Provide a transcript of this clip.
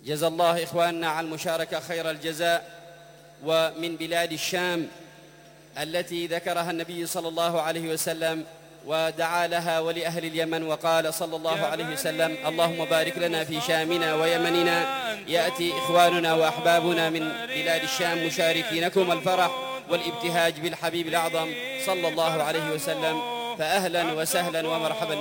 جزا الله إخواننا على المشاركة خير الجزاء. ومن بلاد الشام التي ذكرها النبي صلى الله عليه وسلم ودعا لها ولأهل اليمن وقال صلى الله عليه وسلم: اللهم بارك لنا في شامنا ويمننا. يأتي إخواننا وأحبابنا من بلاد الشام مشاركينكم الفرح والابتهاج بالحبيب الأعظم صلى الله عليه وسلم، فأهلا وسهلا ومرحبا.